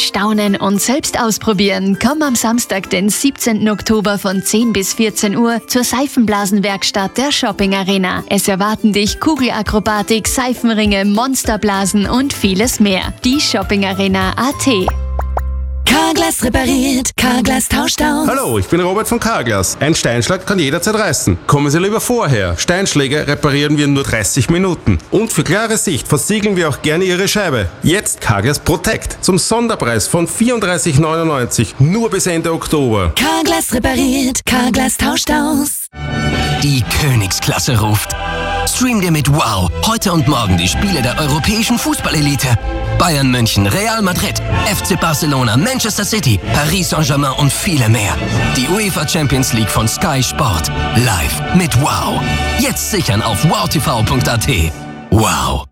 staunen und selbst ausprobieren. Komm am Samstag, den 17. Oktober von 10 bis 14 Uhr zur Seifenblasenwerkstatt der Shopping Arena. Es erwarten dich Kugelakrobatik, Seifenringe, Monsterblasen und vieles mehr. Die Shopping Arena AT. Carglass repariert, Carglass tauscht aus. Hallo, ich bin Robert von Carglass. Ein Steinschlag kann jederzeit reißen. Kommen Sie lieber vorher. Steinschläge reparieren wir in nur 30 Minuten. Und für klare Sicht versiegeln wir auch gerne Ihre Scheibe. Jetzt Carglass Protect. Zum Sonderpreis von 34,99. Nur bis Ende Oktober. Carglass repariert, Carglass tauscht aus. Die Königsklasse ruft. Stream dir mit Wow heute und morgen die Spiele der europäischen Fußballelite. Bayern München, Real Madrid, FC Barcelona, Manchester City, Paris Saint-Germain und viele mehr. Die UEFA Champions League von Sky Sport. Live mit Wow. Jetzt sichern auf wowtv.at. Wow.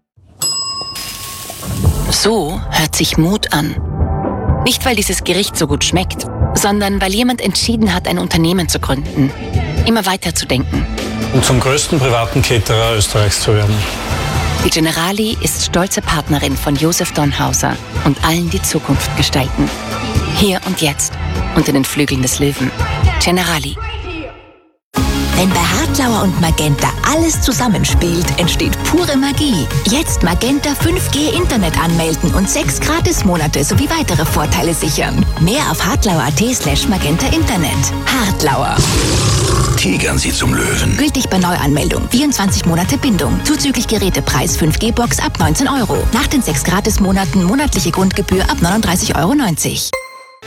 So hört sich Mut an. Nicht, weil dieses Gericht so gut schmeckt, sondern weil jemand entschieden hat, ein Unternehmen zu gründen. Immer weiter zu denken. Und zum größten privaten Caterer Österreichs zu werden. Die Generali ist stolze Partnerin von Josef Donhauser und allen, die Zukunft gestalten. Hier und jetzt, unter den Flügeln des Löwen. Generali. Wenn bei Hartlauer und Magenta alles zusammenspielt, entsteht pure Magie. Jetzt Magenta 5G Internet anmelden und 6 Gratismonate sowie weitere Vorteile sichern. Mehr auf hartlauer.at/Magenta Internet. Hartlauer. Tigern Sie zum Löwen. Gültig bei Neuanmeldung. 24 Monate Bindung. Zuzüglich Gerätepreis 5G-Box ab 19 €. Nach den 6 Gratismonaten monatliche Grundgebühr ab 39,90 €.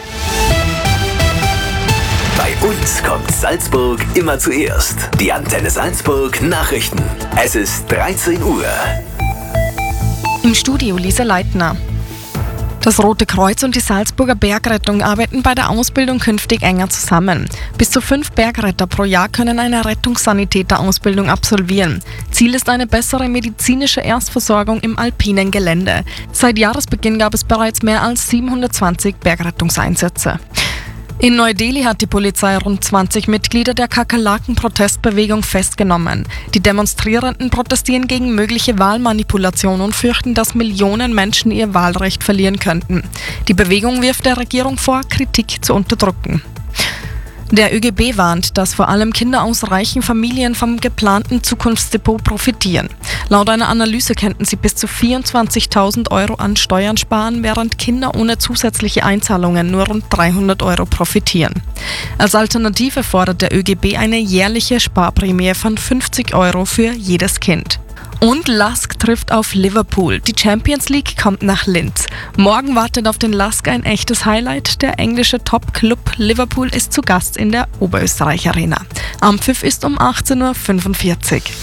Bei uns kommt Salzburg immer zuerst. Die Antenne Salzburg Nachrichten. Es ist 13 Uhr. Im Studio Lisa Leitner. Das Rote Kreuz und die Salzburger Bergrettung arbeiten bei der Ausbildung künftig enger zusammen. Bis zu 5 Bergretter pro Jahr können eine Rettungssanitäterausbildung absolvieren. Ziel ist eine bessere medizinische Erstversorgung im alpinen Gelände. Seit Jahresbeginn gab es bereits mehr als 720 Bergrettungseinsätze. In Neu-Delhi hat die Polizei rund 20 Mitglieder der Kakerlaken-Protestbewegung festgenommen. Die Demonstrierenden protestieren gegen mögliche Wahlmanipulation und fürchten, dass Millionen Menschen ihr Wahlrecht verlieren könnten. Die Bewegung wirft der Regierung vor, Kritik zu unterdrücken. Der ÖGB warnt, dass vor allem Kinder aus reichen Familien vom geplanten Zukunftsdepot profitieren. Laut einer Analyse könnten sie bis zu 24.000 € an Steuern sparen, während Kinder ohne zusätzliche Einzahlungen nur rund 300 € profitieren. Als Alternative fordert der ÖGB eine jährliche Sparprämie von 50 € für jedes Kind. Und LASK trifft auf Liverpool. Die Champions League kommt nach Linz. Morgen wartet auf den LASK ein echtes Highlight. Der englische Top-Club Liverpool ist zu Gast in der Oberösterreich Arena. Anpfiff ist um 18:45 Uhr.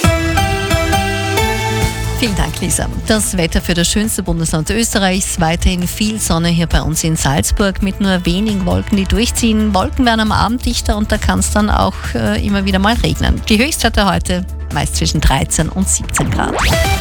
Vielen Dank, Lisa. Das Wetter für das schönste Bundesland Österreichs. Weiterhin viel Sonne hier bei uns in Salzburg mit nur wenigen Wolken, die durchziehen. Wolken werden am Abend dichter und da kann es dann auch immer wieder mal regnen. Die Höchstwerte heute meist zwischen 13 und 17 Grad.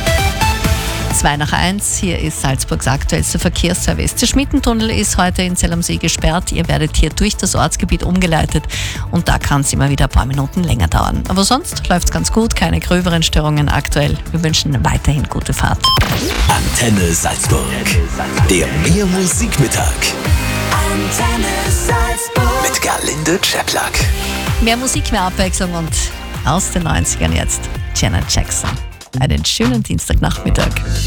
2:01, hier ist Salzburgs aktuellster Verkehrsservice. Der Schmittentunnel ist heute in Zell am See gesperrt. Ihr werdet hier durch das Ortsgebiet umgeleitet und da kann es immer wieder ein paar Minuten länger dauern. Aber sonst läuft es ganz gut, keine gröberen Störungen aktuell. Wir wünschen weiterhin gute Fahrt. Antenne Salzburg. Der Mehr Musikmittag. Antenne Salzburg. Mit Galinde Czeplak. Mehr Musik, mehr Abwechslung und aus den 90ern jetzt Janet Jackson. Einen schönen Dienstagnachmittag.